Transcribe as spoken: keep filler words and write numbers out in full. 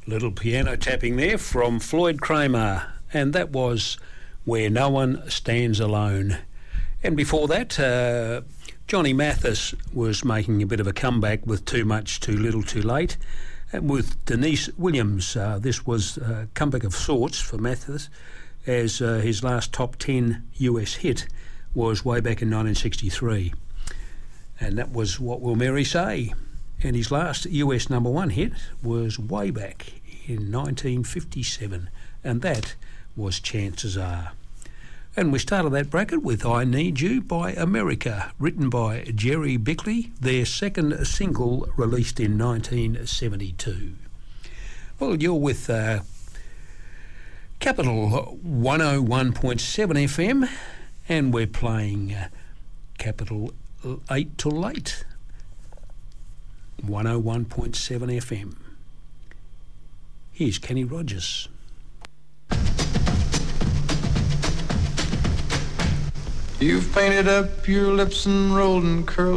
Little piano tapping there from Floyd Kramer, and that was Where No One Stands Alone. And before that, uh, Johnny Mathis was making a bit of a comeback with Too Much, Too Little, Too Late. And with Denise Williams, uh, this was a comeback of sorts for Mathis, as uh, his last top ten U S hit was way back in nineteen sixty-three. And that was What Will Mary Say? And his last U S number one hit was way back in nineteen fifty-seven, and that was Chances Are. And we started that bracket with I Need You by America, written by Jerry Bickley, their second single released in nineteen seventy-two. Well, you're with uh, Capital one oh one point seven F M, and we're playing uh, Capital eight till late, one oh one point seven F M. Here's Kenny Rogers. You've painted up your lips and rolled and curled